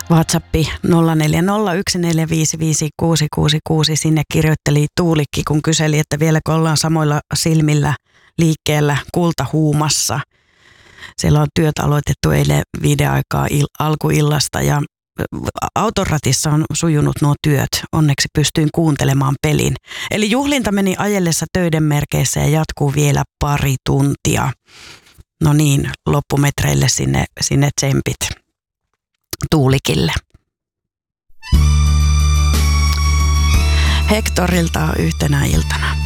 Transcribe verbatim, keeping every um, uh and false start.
WhatsAppi nolla neljä nolla yksi neljä viisi viisi kuusi kuusi kuusi. Sinne kirjoitteli Tuulikki, kun kyseli, että vieläkö ollaan samoilla silmillä liikkeellä kultahuumassa. Siellä on työt aloitettu eilen viiden aikaa il- alkuillasta ja autoratissa on sujunut nuo työt. Onneksi pystyin kuuntelemaan pelin. Eli juhlinta meni ajellessa töiden merkeissä ja jatkuu vielä pari tuntia. No niin, loppumetreille sinne, sinne tsempit Tuulikille. Hektorilta yhtenä iltana.